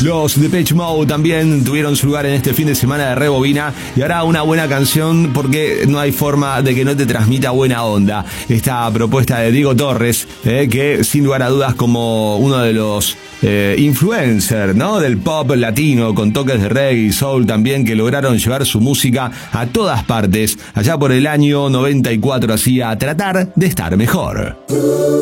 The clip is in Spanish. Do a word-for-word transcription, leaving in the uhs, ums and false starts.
Los Depeche Mode también tuvieron su lugar en este fin de semana de Rebobina. Y ahora una buena canción, porque no hay forma de que no te transmita buena onda. Esta propuesta de Diego Torres, eh, que sin lugar a dudas como uno de los eh, influencers, ¿no?, del pop latino, con toques de reggae y soul también, que lograron llevar su música a todas partes. Allá por el año noventa y cuatro hacía Tratar de Estar Mejor.